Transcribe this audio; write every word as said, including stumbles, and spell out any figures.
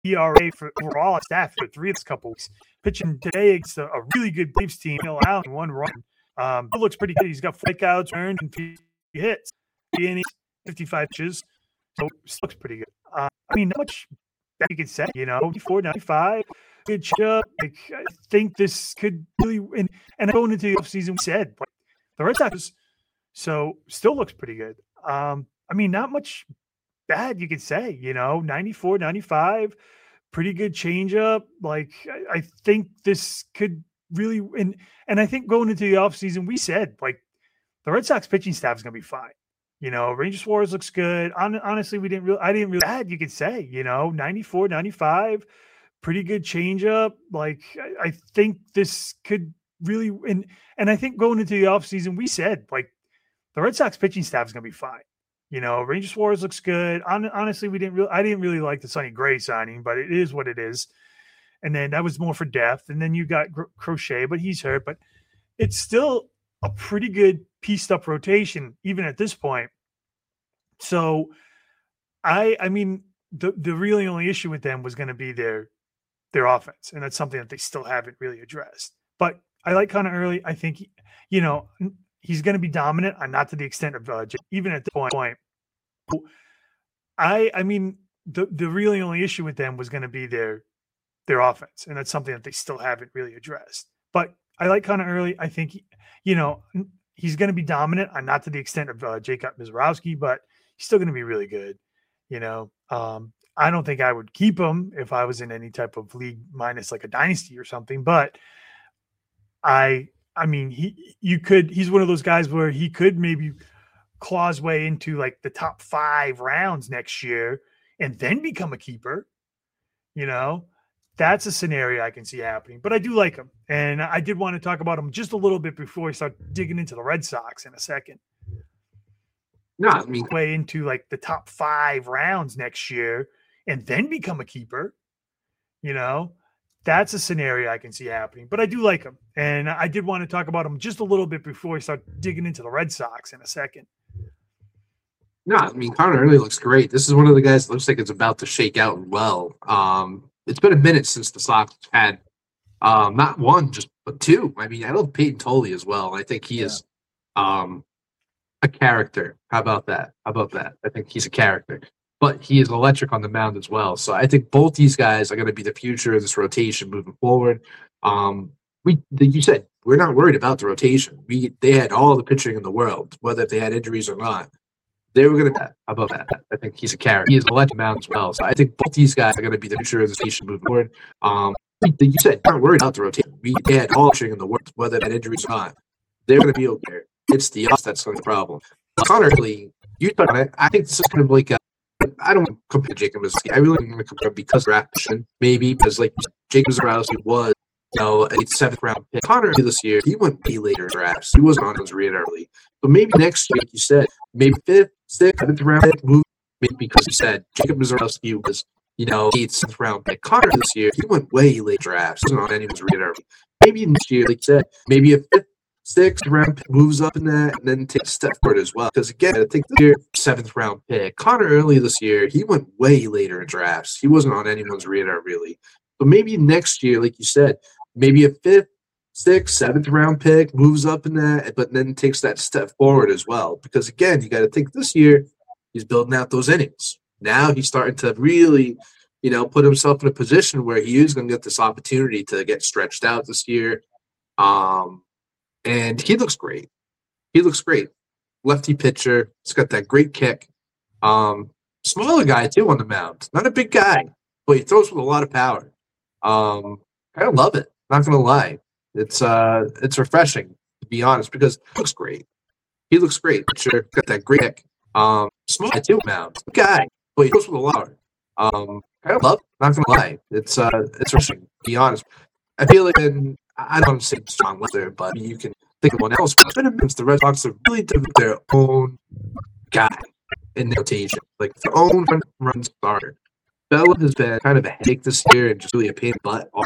E R A for overall staff for three of this couple weeks. Pitching today against a, a really good Braves team, allowing one run. Um, it looks pretty good. He's got strikeouts, earned, and three hits. Innings, fifty-five pitches, so it looks pretty good. Uh, I mean, not much that you could say, you know, ninety-four, ninety-five, good checkup. Like, I think this could really win. And going into the offseason, we said, like, the Red Sox, so still looks pretty good. Um, I mean, not much bad you could say, you know, ninety-four, ninety-five, pretty good changeup. Like, I, I think this could really win. And I think going into the offseason, we said, like, the Red Sox pitching staff is going to be fine. You know, Ranger Suarez looks good. Hon- honestly, we didn't really, I didn't really bad, you could say, you know, ninety-four, ninety-five, pretty good changeup. Like, I, I think this could really win. And I think going into the offseason, we said, like, the Red Sox pitching staff is going to be fine. You know, Ranger Suarez looks good. Hon- honestly, we didn't really, I didn't really like the Sonny Gray signing, but it is what it is. And then that was more for depth. And then you got Gro- Crochet, but he's hurt. But it's still a pretty good pieced up rotation, even at this point. So I, I mean, the, the really only issue with them was going to be their, their offense. And that's something that they still haven't really addressed, but I like Connor Early. I think, he, you know, he's going to be dominant, and not to the extent of uh, even at this point. I, I mean, the, the really only issue with them was going to be their, their offense. And that's something that they still haven't really addressed, but I like Connor Early. I think, he, you know, he's going to be dominant, and not to the extent of uh, Jacob Mizorowski, but he's still going to be really good. You know, um, I don't think I would keep him if I was in any type of league minus like a dynasty or something, but I, I mean, he, you could, he's one of those guys where he could maybe claw his way into like the top five rounds next year and then become a keeper. You know, that's a scenario I can see happening, but I do like him. And I did want to talk about him just a little bit before we start digging into the Red Sox in a second. No, I mean, way into like the top five rounds next year and then become a keeper. You know, that's a scenario I can see happening, but I do like him. And I did want to talk about him just a little bit before we start digging into the Red Sox in a second. No, I mean, Connor Early looks great. This is one of the guys that looks like it's about to shake out well. Um, it's been a minute since the Sox had um, not one, just but two. I mean, I love Peyton Tolley as well. I think he yeah. is um, a character. How about that? How about that? I think he's a character. But he is electric on the mound as well. So I think both these guys are going to be the future of this rotation moving forward. Um, we, you said, we're not worried about the rotation. We They had all the pitching in the world, whether they had injuries or not. They were going to – how about that? I think he's a character. He is electric on the mound as well. So I think both these guys are going to be the future of this rotation moving forward. Um, you said, we're not worried about the rotation. We they had all the pitching in the world, whether they had injuries or not. They're going to be okay. It's the us that's going to be the problem. Connor Early, you thought I, I think this is kind of like a, I don't compare Jacob Mizorowski. I really want to compare because of draft position, maybe because like Jacob Mizorowski was, you know, a seventh round pick. Connor Early this year, he went way later in drafts. He wasn't on his radar early. But maybe next year, like you said, maybe fifth, sixth, seventh round pick, move maybe because you said Jacob Mizorowski was, you know, eighth, seventh round pick. Connor this year, he went way late drafts. He wasn't on anyone's radar early. Maybe next year, like you said, maybe a fifth, sixth round pick moves up in that and then takes a step forward as well. Because again, I think this year, seventh round pick. Connor Early this year, he went way later in drafts. He wasn't on anyone's radar really. But maybe next year, like you said, maybe a fifth, sixth, seventh round pick moves up in that, but then takes that step forward as well. Because again, you got to think this year, he's building out those innings. Now he's starting to really, you know, put himself in a position where he is going to get this opportunity to get stretched out this year. Um, And he looks great. He looks great. Lefty pitcher. He's got that great kick. Um, smaller guy, too, on the mound. Not a big guy, but he throws with a lot of power. Um, I love it. Not going to lie. It's uh, it's refreshing, to be honest, because he looks great. He looks great. Sure, got that great kick. Um, small guy, too, on the mound. Big guy, but he throws with a lot of power. Um, I love it. Not going to lie. It's, uh, it's refreshing, to be honest. I feel like in I don't want to say John Lester, but you can think of one else. But it's been a minute. The Red Sox have really developed their own guy in the rotation, like their own run starter. Bella has been kind of a headache this year and just really a pain in the butt all